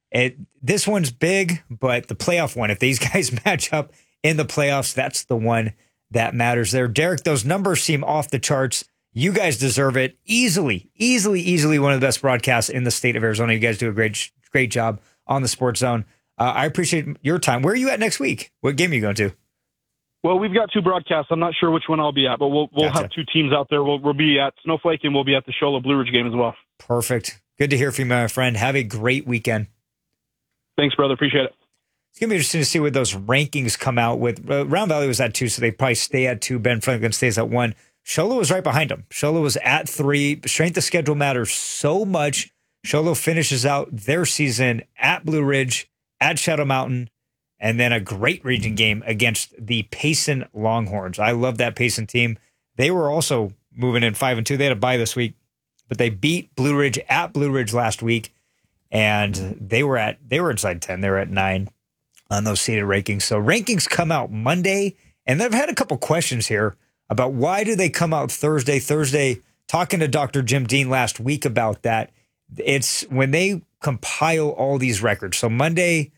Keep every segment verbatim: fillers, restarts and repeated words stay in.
It, this one's big, but the playoff one, if these guys match up in the playoffs, that's the one that matters there. Derek, those numbers seem off the charts. You guys deserve it. Easily, easily, easily one of the best broadcasts in the state of Arizona. You guys do a great, great job on the Sports Zone. Uh, I appreciate your time. Where are you at next week? What game are you going to? Well, we've got two broadcasts. I'm not sure which one I'll be at, but we'll we'll Gotcha. have two teams out there. We'll, we'll be at Snowflake, and we'll be at the Shola Blue Ridge game as well. Perfect. Good to hear from you, my friend. Have a great weekend. Thanks, brother. Appreciate it. It's going to be interesting to see what those rankings come out with. Uh, Round Valley was at two, so they probably stay at two. Ben Franklin stays at one. Shola was right behind them. Shola was at three. Strength of schedule matters so much. Shola finishes out their season at Blue Ridge, at Shadow Mountain, and then a great region game against the Payson Longhorns. I love that Payson team. They were also moving in five and two. They had a bye this week, but they beat Blue Ridge at Blue Ridge last week, and they were at they were inside ten. They were at nine on those seeded rankings. So rankings come out Monday, and I've had a couple questions here about why do they come out Thursday. Thursday, talking to Doctor Jim Dean last week about that. It's when they compile all these records. So Monday,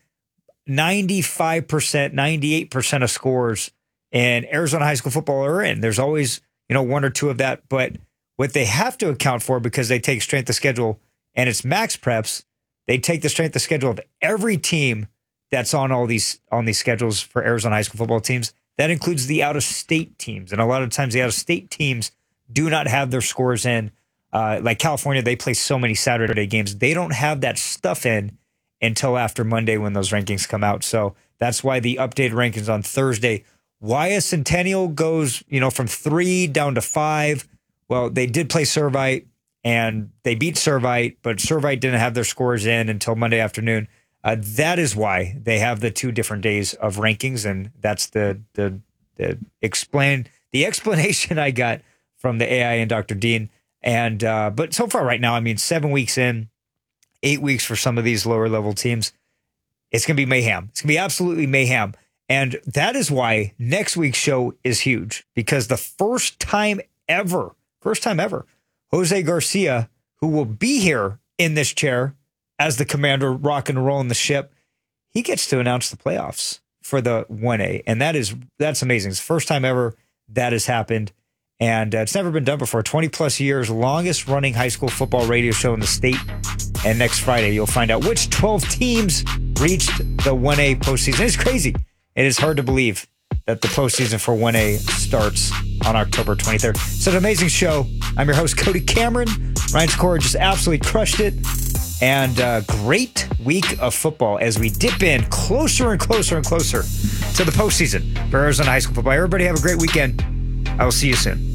ninety-five percent, ninety-eight percent of scores in Arizona high school football are in. There's always, you know, one or two of that. But what they have to account for, because they take strength of schedule and it's max preps, they take the strength of schedule of every team that's on all these on these schedules for Arizona high school football teams. That includes the out-of-state teams. And a lot of times the out-of-state teams do not have their scores in. Uh, like California, they play so many Saturday games. They don't have that stuff in until after Monday when those rankings come out. So that's why the updated rankings on Thursday. Why a Centennial goes, you know, from three down to five. Well, they did play Servite and they beat Servite, but Servite didn't have their scores in until Monday afternoon. Uh, that is why they have the two different days of rankings, and that's the the the explain the explanation I got from the A I and Doctor Dean. And uh, but so far right now, I mean, seven weeks in, eight weeks for some of these lower level teams, it's going to be mayhem. It's going to be absolutely mayhem. And that is why next week's show is huge, because the first time ever, first time ever, Jose Garcia, who will be here in this chair as the commander rocking and rolling the ship, he gets to announce the playoffs for the one A. And that is, that's amazing. It's the first time ever that has happened. And uh, it's never been done before. twenty plus years, longest running high school football radio show in the state. And next Friday, you'll find out which twelve teams reached the one A postseason. It's crazy. It is hard to believe that the postseason for one A starts on October twenty-third. It's an amazing show. I'm your host, Cody Cameron. Ryan Sikora just absolutely crushed it. And uh, great week of football as we dip in closer and closer and closer to the postseason for Arizona high school football. Everybody have a great weekend. I will see you soon.